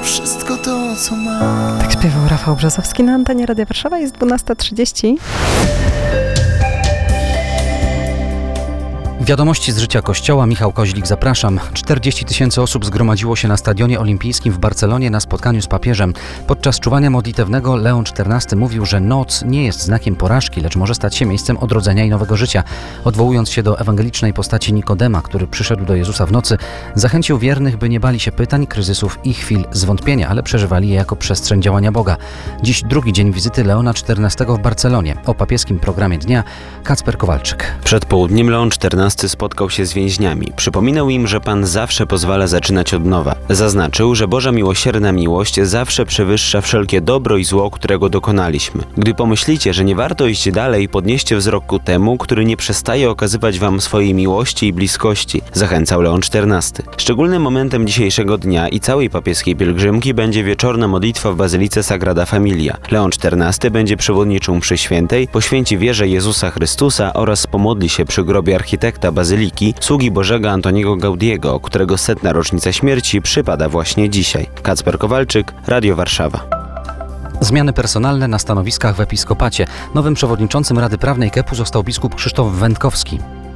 wszystko to, co mam. Tak śpiewał Rafał Brzozowski na antenie Radia Warszawa. Jest 12:30. Wiadomości z życia Kościoła. Michał Koźlik, zapraszam. 40 000 osób zgromadziło się na Stadionie Olimpijskim w Barcelonie na spotkaniu z papieżem. Podczas czuwania modlitewnego Leon XIV mówił, że noc nie jest znakiem porażki, lecz może stać się miejscem odrodzenia i nowego życia. Odwołując się do ewangelicznej postaci Nikodema, który przyszedł do Jezusa w nocy, zachęcił wiernych, by nie bali się pytań, kryzysów i chwil zwątpienia, ale przeżywali je jako przestrzeń działania Boga. Dziś drugi dzień wizyty Leona XIV w Barcelonie. O papieskim programie dnia Kacper Kowalczyk. Przed południem Leon XIV spotkał się z więźniami. Przypominał im, że Pan zawsze pozwala zaczynać od nowa. Zaznaczył, że Boża miłosierna miłość zawsze przewyższa wszelkie dobro i zło, którego dokonaliśmy. Gdy pomyślicie, że nie warto iść dalej, podnieście wzrok ku temu, który nie przestaje okazywać wam swojej miłości i bliskości, zachęcał Leon XIV. Szczególnym momentem dzisiejszego dnia i całej papieskiej pielgrzymki będzie wieczorna modlitwa w Bazylice Sagrada Familia. Leon XIV będzie przewodniczył mszy świętej, poświęci wierze Jezusa Chrystusa oraz pomodli się przy grobie architekta Bazyliki, sługi Bożego Antoniego Gaudiego, którego 100. rocznica śmierci przypada właśnie dzisiaj. Kacper Kowalczyk, Radio Warszawa. Zmiany personalne na stanowiskach w episkopacie. Nowym przewodniczącym Rady Prawnej KEP-u został biskup Krzysztof Wędkowski.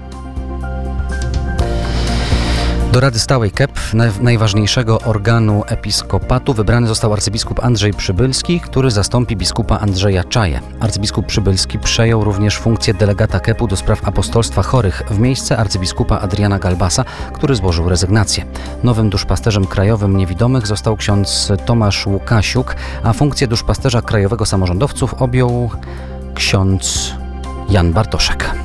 Do Rady Stałej KEP, najważniejszego organu episkopatu, wybrany został arcybiskup Andrzej Przybylski, który zastąpi biskupa Andrzeja Czaję. Arcybiskup Przybylski przejął również funkcję delegata KEP-u do spraw apostolstwa chorych w miejsce arcybiskupa Adriana Galbasa, który złożył rezygnację. Nowym duszpasterzem krajowym niewidomych został ksiądz Tomasz Łukasiuk, a funkcję duszpasterza krajowego samorządowców objął ksiądz Jan Bartoszek.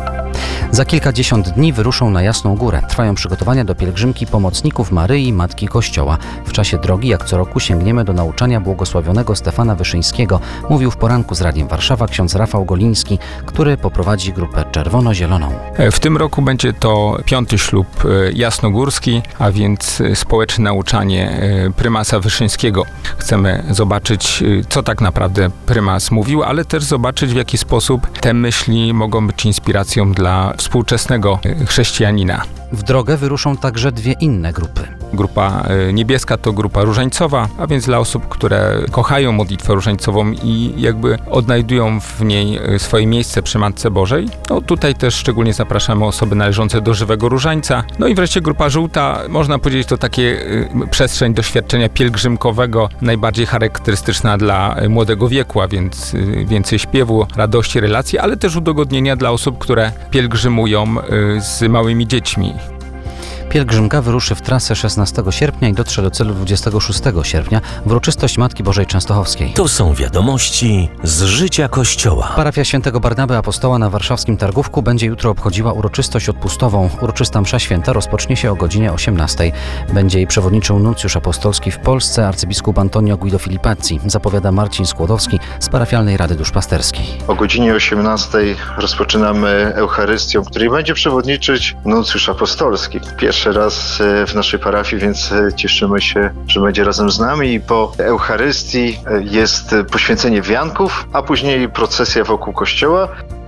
Za kilkadziesiąt dni wyruszą na Jasną Górę. Trwają przygotowania do pielgrzymki pomocników Maryi, Matki Kościoła. W czasie drogi, jak co roku, sięgniemy do nauczania błogosławionego Stefana Wyszyńskiego, mówił w poranku z Radiem Warszawa ksiądz Rafał Goliński, który poprowadzi grupę czerwono-zieloną. W tym roku będzie to 5. ślub jasnogórski, a więc społeczne nauczanie prymasa Wyszyńskiego. Chcemy zobaczyć, co tak naprawdę prymas mówił, ale też zobaczyć, w jaki sposób te myśli mogą być inspiracją dla współczesnego chrześcijanina. W drogę wyruszą także dwie inne grupy. Grupa niebieska to grupa różańcowa, a więc dla osób, które kochają modlitwę różańcową i jakby odnajdują w niej swoje miejsce przy Matce Bożej. No tutaj też szczególnie zapraszamy osoby należące do żywego różańca. No i wreszcie grupa żółta, można powiedzieć, to takie przestrzeń doświadczenia pielgrzymkowego, najbardziej charakterystyczna dla młodego wieku, a więc więcej śpiewu, radości, relacji, ale też udogodnienia dla osób, które pielgrzymują z małymi dziećmi. Pielgrzymka wyruszy w trasę 16 sierpnia i dotrze do celu 26 sierpnia w uroczystość Matki Bożej Częstochowskiej. To są wiadomości z życia Kościoła. Parafia Świętego Barnaby Apostoła na warszawskim Targówku będzie jutro obchodziła uroczystość odpustową. Uroczysta msza święta rozpocznie się o godzinie 18. Będzie jej przewodniczył nuncjusz apostolski w Polsce arcybiskup Antonio Guido Filipazzi, zapowiada Marcin Skłodowski z parafialnej Rady Duszpasterskiej. O godzinie 18 rozpoczynamy Eucharystią, której będzie przewodniczyć nuncjusz apostolski. Pierwszy raz w naszej parafii, więc cieszymy się, że będzie razem z nami. I po Eucharystii jest poświęcenie wianków, a później procesja wokół kościoła.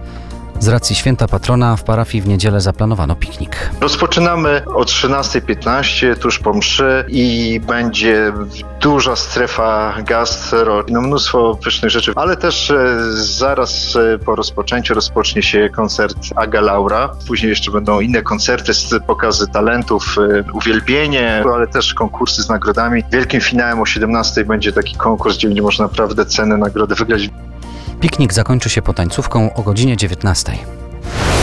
Z racji święta patrona w parafii w niedzielę zaplanowano piknik. Rozpoczynamy o 13:15 tuż po mszy i będzie duża strefa gastro, mnóstwo pysznych rzeczy, ale też zaraz po rozpoczęciu rozpocznie się koncert Aga Laura. Później jeszcze będą inne koncerty, pokazy talentów, uwielbienie, ale też konkursy z nagrodami. Wielkim finałem o 17:00 będzie taki konkurs, gdzie będzie można naprawdę cenne nagrody wygrać. Piknik zakończy się potańcówką o godzinie 19.